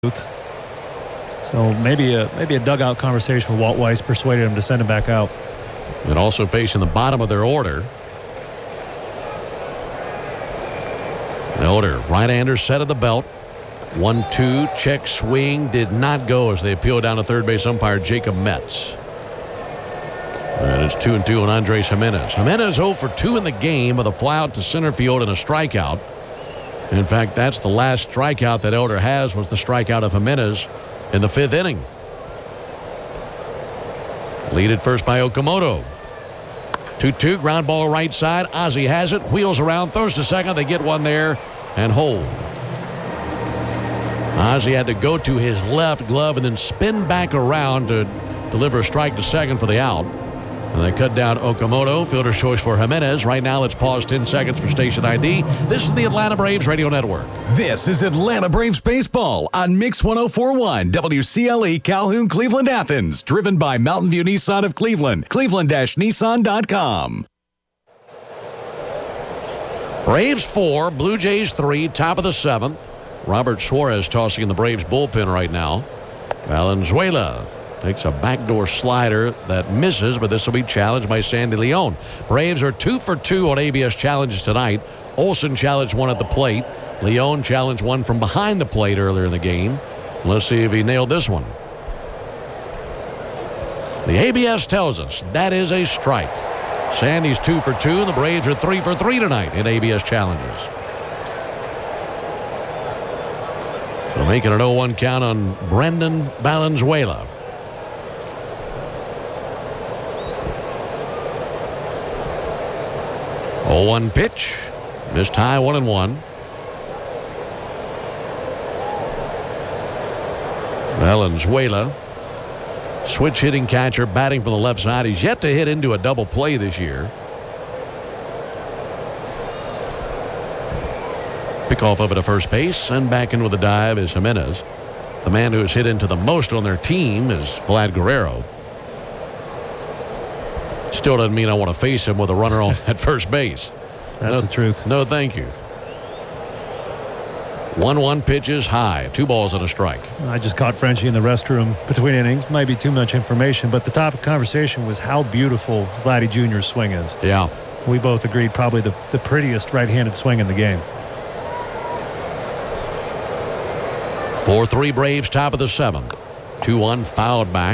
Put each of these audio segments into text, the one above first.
So maybe a dugout conversation with Walt Weiss persuaded him to send him back out. And also facing the bottom of their order. Elder, right-hander, set of the belt. 1-2, check swing, did not go as they appeal down to third base umpire Jacob Metz. And it's 2-2 on Andres Gimenez. Gimenez 0 for 2 in the game with a fly out to center field and a strikeout. In fact, that's the last strikeout that Elder has, was the strikeout of Gimenez in the 5th inning. Lead at first by Okamoto. 2-2, ground ball right side. Ozzie has it, wheels around, throws to second. They get one there and hold. Ozzie had to go to his left glove and then spin back around to deliver a strike to second for the out. And they cut down Okamoto. Fielder's choice for Gimenez. Right now, let's pause 10 seconds for station ID. This is the Atlanta Braves Radio Network. This is Atlanta Braves Baseball on Mix 104.1 WCLE Calhoun, Cleveland, Athens. Driven by Mountain View Nissan of Cleveland. Cleveland-Nissan.com. Braves 4, Blue Jays 3, top of the 7th. Robert Suarez tossing in the Braves bullpen right now. Valenzuela takes a backdoor slider that misses, but this will be challenged by Sandy Leon. Braves are 2 for 2 on ABS challenges tonight. Olsen challenged one at the plate. Leon challenged one from behind the plate earlier in the game. Let's see if he nailed this one. The ABS tells us that is a strike. Sandy's 2 for 2, and the Braves are 3 for 3 tonight in ABS challenges. So making an 0-1 count on Brendan Valenzuela. Oh, 0-1 pitch. Missed high, 1-1. Valenzuela, switch hitting catcher, batting from the left side. He's yet to hit into a double play this year. Pick off of it to first base, and back in with a dive is Gimenez. The man who has hit into the most on their team is Vlad Guerrero. Still doesn't mean I want to face him with a runner on at first base. That's the truth. No, thank you. 1-1 pitches high. 2 balls and a strike. I just caught Frenchie in the restroom between innings. Might be too much information, but the topic of conversation was how beautiful Vladdy Jr.'s swing is. Yeah. We both agreed probably the prettiest right-handed swing in the game. 4-3 Braves, top of the 7th. 2-1 fouled back.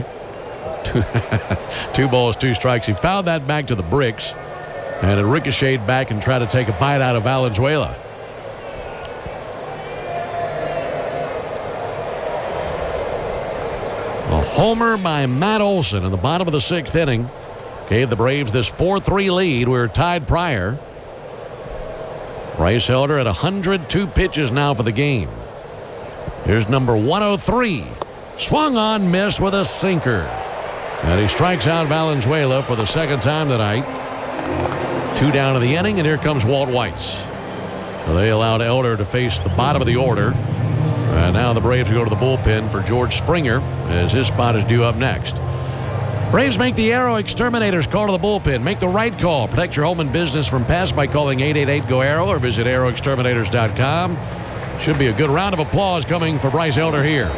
2 balls, 2 strikes. He fouled that back to the bricks, and it ricocheted back and tried to take a bite out of Valenzuela. A homer by Matt Olson in the bottom of the 6th inning gave the Braves this 4-3 lead. We were tied prior. Bryce Elder at 102 pitches now for the game. Here's number 103. Swung on, missed with a sinker. And he strikes out Valenzuela for the 2nd time tonight. 2 down in the inning, and here comes Walt Weiss. So they allowed Elder to face the bottom of the order. And now the Braves go to the bullpen for George Springer as his spot is due up next. Braves make the Aero Exterminators call to the bullpen. Make the right call. Protect your home and business from pests by calling 888-GO-AERO or visit aeroexterminators.com. Should be a good round of applause coming for Bryce Elder here.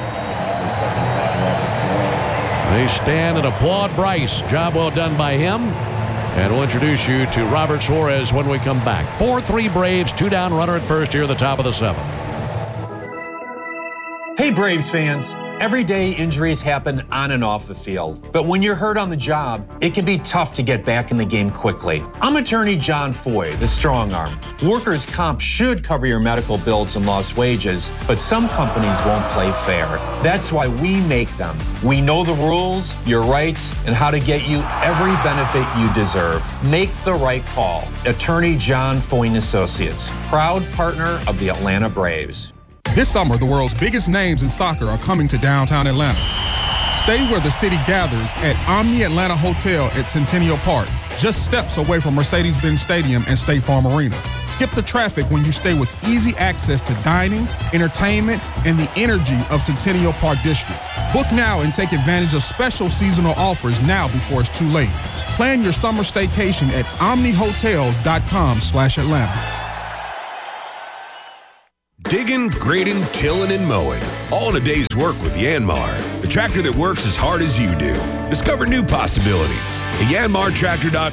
They stand and applaud Bryce. Job well done by him. And we'll introduce you to Robert Suarez when we come back. 4-3 Braves, 2 down, runner at first here at the top of the 7th. Hey Braves fans, every day injuries happen on and off the field. But when you're hurt on the job, it can be tough to get back in the game quickly. I'm attorney John Foy, the strong arm. Workers' comp should cover your medical bills and lost wages, but some companies won't play fair. That's why we make them. We know the rules, your rights, and how to get you every benefit you deserve. Make the right call. Attorney John Foy & Associates, proud partner of the Atlanta Braves. This summer, the world's biggest names in soccer are coming to downtown Atlanta. Stay where the city gathers at Omni Atlanta Hotel at Centennial Park, just steps away from Mercedes-Benz Stadium and State Farm Arena. Skip the traffic when you stay with easy access to dining, entertainment, and the energy of Centennial Park District. Book now and take advantage of special seasonal offers now before it's too late. Plan your summer staycation at omnihotels.com/Atlanta. Digging, grading, tilling, and mowing. All in a day's work with Yanmar, the tractor that works as hard as you do. Discover new possibilities at yanmartractor.com.